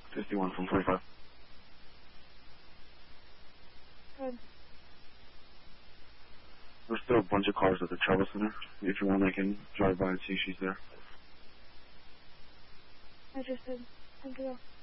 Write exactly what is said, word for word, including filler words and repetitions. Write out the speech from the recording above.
fifty-one from forty-five. Good. There's still a bunch of cars at the travel center. If you want, I can drive by and see if she's there. Interested. Thank you.